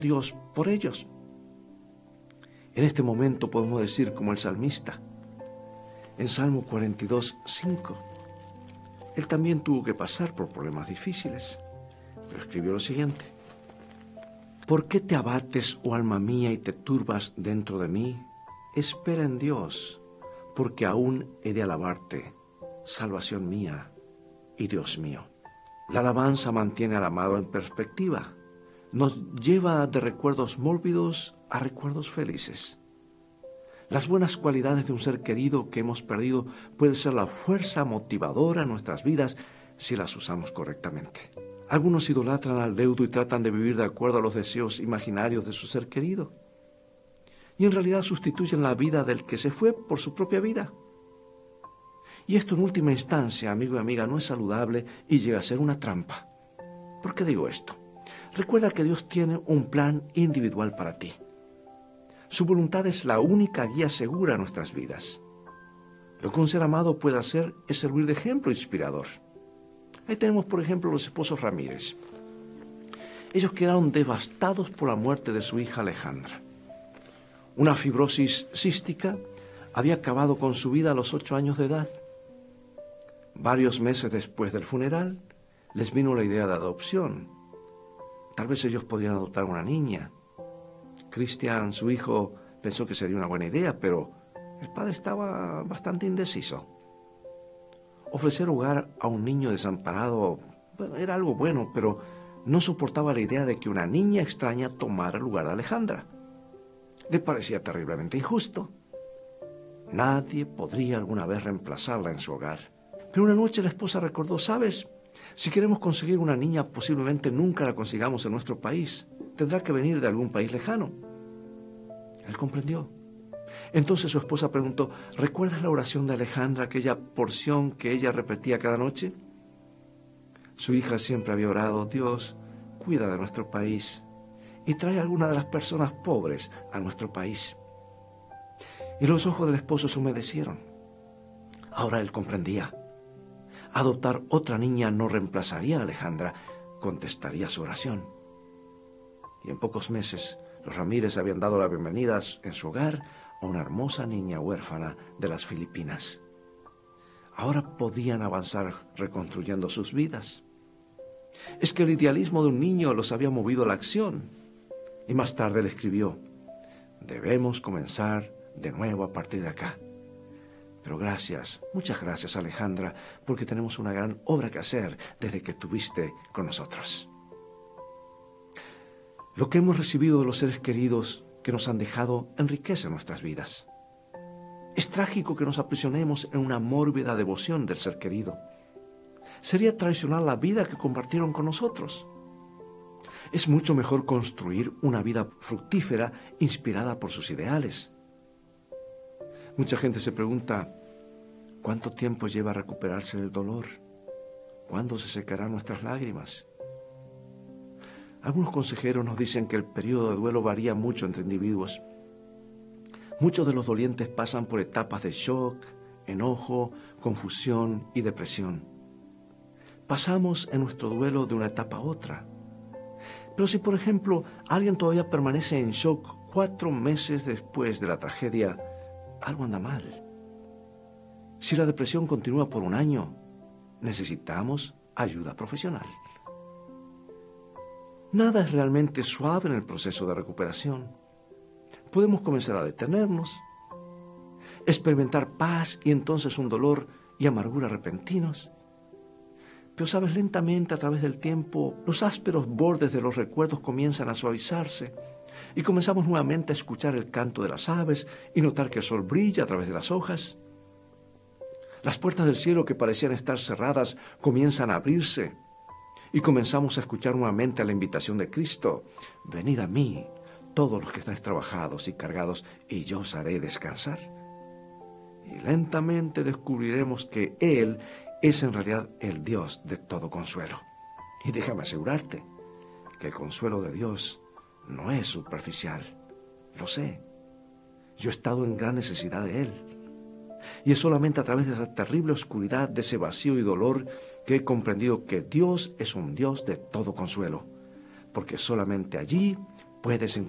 Dios por ellos. En este momento podemos decir como el salmista, en Salmo 42:5, él también tuvo que pasar por problemas difíciles, pero escribió lo siguiente: ¿por qué te abates, oh alma mía, y te turbas dentro de mí? Espera en Dios, porque aún he de alabarte, salvación mía y Dios mío. La alabanza mantiene al amado en perspectiva, nos lleva de recuerdos mórbidos a recuerdos felices. Las buenas cualidades de un ser querido que hemos perdido pueden ser la fuerza motivadora en nuestras vidas si las usamos correctamente. Algunos idolatran al deudo y tratan de vivir de acuerdo a los deseos imaginarios de su ser querido. Y en realidad sustituyen la vida del que se fue por su propia vida. Y esto en última instancia, amigo y amiga, no es saludable y llega a ser una trampa. ¿Por qué digo esto? Recuerda que Dios tiene un plan individual para ti. Su voluntad es la única guía segura a nuestras vidas. Lo que un ser amado puede hacer es servir de ejemplo inspirador. Ahí tenemos, por ejemplo, los esposos Ramírez. Ellos quedaron devastados por la muerte de su hija Alejandra. Una fibrosis cística había acabado con su vida a los 8 años de edad. Varios meses después del funeral, les vino la idea de adopción. Tal vez ellos podrían adoptar una niña. Cristian, su hijo, pensó que sería una buena idea, pero el padre estaba bastante indeciso. Ofrecer hogar a un niño desamparado, bueno, era algo bueno, pero no soportaba la idea de que una niña extraña tomara el lugar de Alejandra. Le parecía terriblemente injusto. Nadie podría alguna vez reemplazarla en su hogar. Pero una noche la esposa recordó, ¿sabes? Si queremos conseguir una niña, posiblemente nunca la consigamos en nuestro país. Tendrá que venir de algún país lejano. Él comprendió. Entonces su esposa preguntó, ¿recuerdas la oración de Alejandra, aquella porción que ella repetía cada noche? Su hija siempre había orado, Dios, cuida de nuestro país y trae a alguna de las personas pobres a nuestro país. Y los ojos del esposo se humedecieron. Ahora él comprendía. Adoptar otra niña no reemplazaría a Alejandra, contestaría su oración. Y en pocos meses, los Ramírez habían dado la bienvenida en su hogar a una hermosa niña huérfana de las Filipinas. Ahora podían avanzar reconstruyendo sus vidas. Es que el idealismo de un niño los había movido a la acción. Y más tarde le escribió, debemos comenzar de nuevo a partir de acá. Pero gracias, muchas gracias Alejandra, porque tenemos una gran obra que hacer desde que estuviste con nosotros. Lo que hemos recibido de los seres queridos que nos han dejado enriquece nuestras vidas. Es trágico que nos aprisionemos en una mórbida devoción del ser querido. Sería traicionar la vida que compartieron con nosotros. Es mucho mejor construir una vida fructífera inspirada por sus ideales. Mucha gente se pregunta, ¿cuánto tiempo lleva a recuperarse del dolor? ¿Cuándo se secarán nuestras lágrimas? Algunos consejeros nos dicen que el periodo de duelo varía mucho entre individuos. Muchos de los dolientes pasan por etapas de shock, enojo, confusión y depresión. Pasamos en nuestro duelo de una etapa a otra. Pero si, por ejemplo, alguien todavía permanece en shock 4 meses después de la tragedia, algo anda mal. Si la depresión continúa por 1 año, necesitamos ayuda profesional. Nada es realmente suave en el proceso de recuperación. Podemos comenzar a detenernos, experimentar paz y entonces un dolor y amargura repentinos. Pero sabes, lentamente a través del tiempo, los ásperos bordes de los recuerdos comienzan a suavizarse y comenzamos nuevamente a escuchar el canto de las aves y notar que el sol brilla a través de las hojas. Las puertas del cielo que parecían estar cerradas comienzan a abrirse y comenzamos a escuchar nuevamente la invitación de Cristo. Venid a mí, todos los que estáis trabajados y cargados, y yo os haré descansar. Y lentamente descubriremos que Él es en realidad el Dios de todo consuelo. Y déjame asegurarte que el consuelo de Dios no es superficial. Lo sé. Yo he estado en gran necesidad de Él. Y es solamente a través de esa terrible oscuridad, de ese vacío y dolor, que he comprendido que Dios es un Dios de todo consuelo. Porque solamente allí puedes